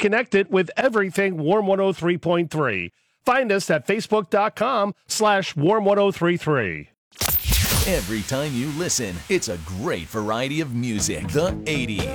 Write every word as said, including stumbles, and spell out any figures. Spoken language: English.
connected with everything Warm one oh three point three. Find us at facebook.com slash warm 1033. Every time you listen, it's a great variety of music. The eighties.